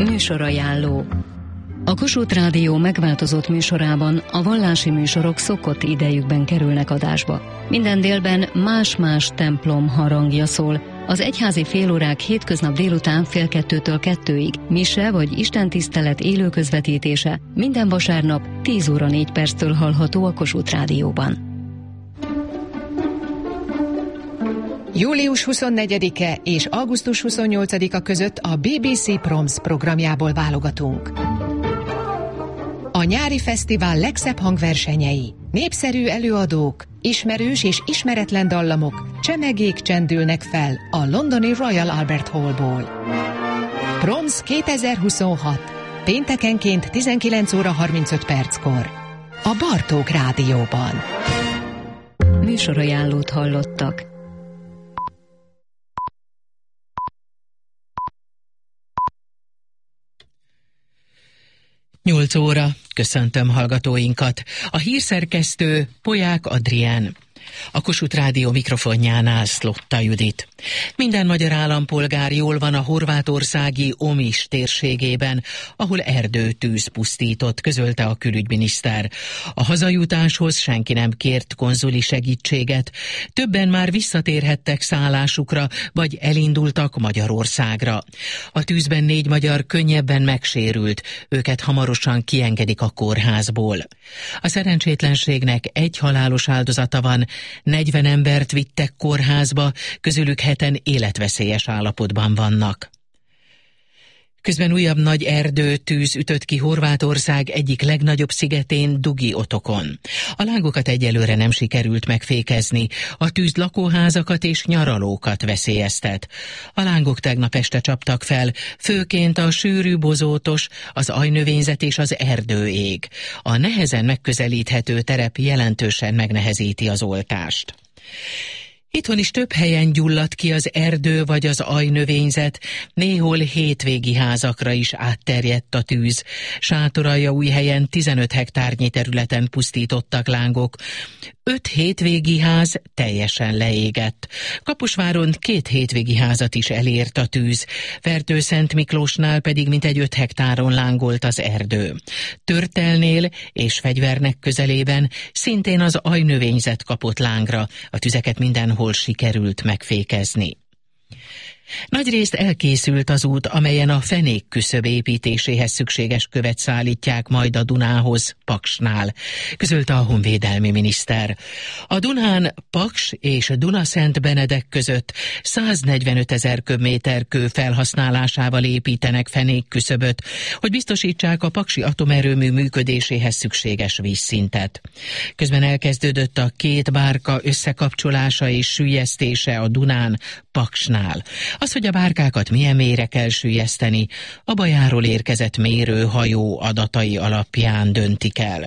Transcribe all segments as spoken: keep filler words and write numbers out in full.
Műsorajánló. A Kossuth Rádió megváltozott műsorában a vallási műsorok szokott idejükben kerülnek adásba. Minden délben más-más templom harangja szól. Az egyházi félórák hétköznap délután fél kettőtől kettőig, mise vagy istentisztelet élő közvetítése minden vasárnap tíz óra négy perctől hallható a Kossuth Rádióban. július huszonnegyedike és augusztus huszonnyolcadika között a bé bé cé Proms programjából válogatunk. A nyári fesztivál legszebb hangversenyei, népszerű előadók, ismerős és ismeretlen dallamok, csemegék csendülnek fel a londoni Royal Albert Hallból. Proms kétezer-huszonhat. Péntekenként tizenkilenc óra harmincöt perckor. A Bartók Rádióban. Műsorajánlót hallottak. nyolc óra, köszöntöm hallgatóinkat. A hírszerkesztő Polyák Adrián. A Kossuth Rádió mikrofonjánál Szlotta Judit. Minden magyar állampolgár jól van a horvátországi Omis térségében, ahol erdőtűz pusztított, közölte a külügyminiszter. A hazajutáshoz senki nem kért konzuli segítséget. Többen már visszatérhettek szállásukra, vagy elindultak Magyarországra. A tűzben négy magyar könnyebben megsérült, őket hamarosan kiengedik a kórházból. A szerencsétlenségnek egy halálos áldozata van, negyven embert vittek kórházba, közülük heten életveszélyes állapotban vannak. Közben újabb nagy erdőtűz ütött ki Horvátország egyik legnagyobb szigetén, Dugi-otokon. A lángókat egyelőre nem sikerült megfékezni, a tűz lakóházakat és nyaralókat veszélyeztet. A lángok tegnap este csaptak fel, főként a sűrű bozótos, az ajnövényzet és az erdőég. A nehezen megközelíthető terep jelentősen megnehezíti az oltást. Itthon is több helyen gyulladt ki az erdő vagy az ajnövényzet, néhol hétvégi házakra is átterjedt a tűz. Sátoraljaújhelyen tizenöt hektárnyi területen pusztítottak lángok. Öt hétvégi ház teljesen leégett. Kaposváron két hétvégi házat is elért a tűz. Fertőszent Miklósnál pedig mintegy öt hektáron lángolt az erdő. Törtelnél és Fegyvernek közelében szintén az ajnövényzet kapott lángra. A tüzeket mindenhol sikerült megfékezni. Nagyrészt elkészült az út, amelyen a fenékküszöb építéséhez szükséges követ szállítják majd a Dunához, Paksnál, közölte a honvédelmi miniszter. A Dunán Paks és Dunaszent Benedek között száznegyvenöt ezer köbméter kő felhasználásával építenek fenékküszöböt, hogy biztosítsák a paksi atomerőmű működéséhez szükséges vízszintet. Közben elkezdődött a két bárka összekapcsolása és süllyesztése a Dunán, Paksnál. Az, hogy a bárkákat milyen mélyre kell süllyeszteni, a bajáról érkezett mérőhajó adatai alapján döntik el.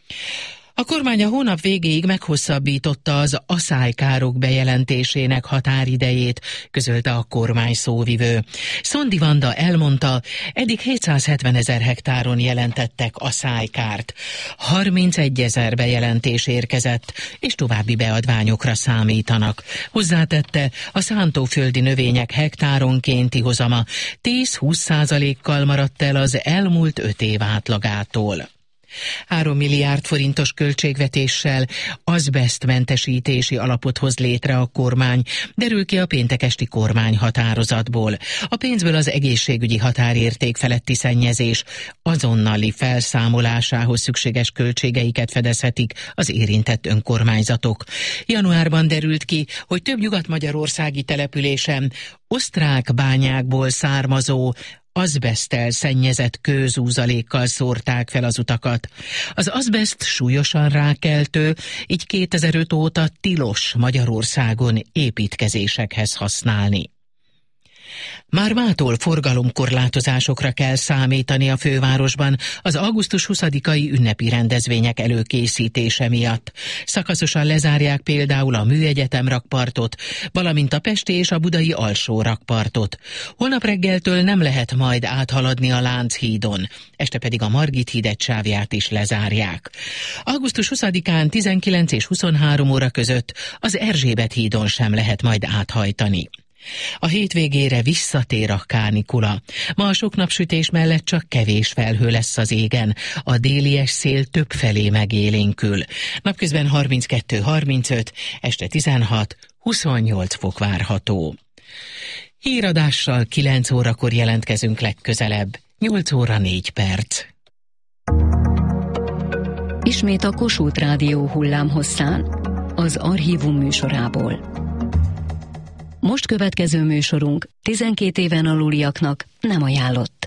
A kormány a hónap végéig meghosszabbította az aszálykárok bejelentésének határidejét, közölte a kormány szóvivő. Szondi Vanda elmondta, eddig hétszázhetven ezer hektáron jelentettek aszálykárt. harmincegy ezer bejelentés érkezett, és további beadványokra számítanak. Hozzátette, a szántóföldi növények hektáronkénti hozama tíz-húsz százalékkal maradt el az elmúlt öt év átlagától. Három milliárd forintos költségvetéssel azbesztmentesítési alapot hoz létre a kormány, derül ki a péntek esti kormány határozatból. A pénzből az egészségügyi határérték feletti szennyezés azonnali felszámolásához szükséges költségeiket fedezhetik az érintett önkormányzatok. Januárban derült ki, hogy több nyugat-magyarországi településen osztrák bányákból származó azbeszttel szennyezett kőzúzalékkal szórták fel az utakat. Az azbeszt súlyosan rákeltő, így kétezer-öt óta tilos Magyarországon építkezésekhez használni. Már mától forgalomkorlátozásokra kell számítani a fővárosban az augusztus huszadikai ünnepi rendezvények előkészítése miatt. Szakaszosan lezárják például a Műegyetem rakpartot, valamint a pesti és a budai alsó rakpartot. Holnap reggeltől nem lehet majd áthaladni a Lánchídon, este pedig a Margit híd egy sávját is lezárják. augusztus huszadikán tizenkilenc és huszonhárom óra között az Erzsébet hídon sem lehet majd áthajtani. A hétvégére visszatér a kánikula. Ma a sok napsütés mellett csak kevés felhő lesz az égen. A délies szél több felé megélénkül. Napközben harminckettő harmincöt, este tizenhat huszonnyolc fok várható. Híradással kilenc órakor jelentkezünk legközelebb. nyolc óra négy perc. Ismét a Kossuth Rádió hullámhosszán, az Archívum műsorából. Most következő műsorunk tizenkét éven aluliaknak nem ajánlott.